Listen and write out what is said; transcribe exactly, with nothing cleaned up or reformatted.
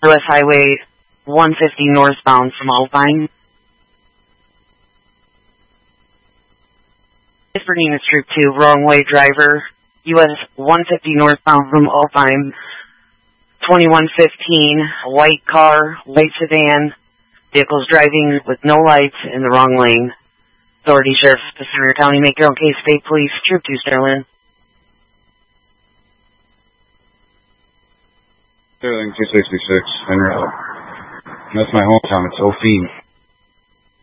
U S Highway one fifty northbound from Alpine. Bernina Troop two, wrong way driver. U S one fifty northbound from Alpine. twenty-one fifteen, white car, white sedan. Vehicle's driving with no lights in the wrong lane. Authority, Sheriff, Center County, make your own case. State Police, Troop two, Sterling. Sterling two sixty-six, en route. That's my hometown, it's Ophine.